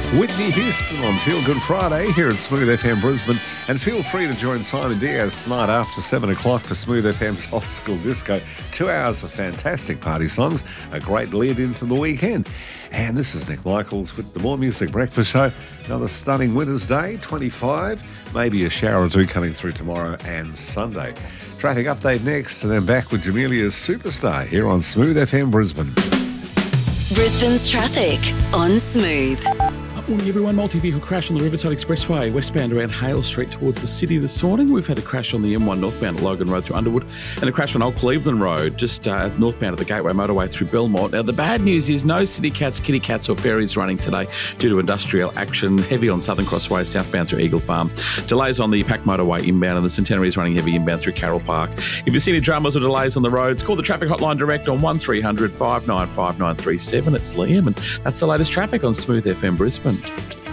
Whitney Houston on Feel Good Friday here at Smooth FM Brisbane. And feel free to join Simon Diaz tonight after 7 o'clock for Smooth FM's Old School Disco. 2 hours of fantastic party songs, a great lead into the weekend. And this is Nick Michaels with the More Music Breakfast Show. Another stunning winter's day, 25. Maybe a shower or two coming through tomorrow and Sunday. Traffic update next, and then back with Jamelia's Superstar here on Smooth FM Brisbane. Brisbane's traffic on Smooth. Morning everyone. Multi-vehicle crash on the Riverside Expressway westbound around Hale Street towards the city this morning. We've had a crash on the M1 northbound at Logan Road through Underwood and a crash on Old Cleveland Road just northbound at the Gateway Motorway through Belmont. Now the bad news is no city cats, kitty cats or ferries running today due to industrial action. Heavy on Southern Crossway southbound through Eagle Farm. Delays on the Pack Motorway inbound, and the Centenary is running heavy inbound through Carroll Park. If you see any dramas or delays on the roads, call the traffic hotline direct on 1300 595 937. It's Liam, and that's the latest traffic on Smooth FM Brisbane.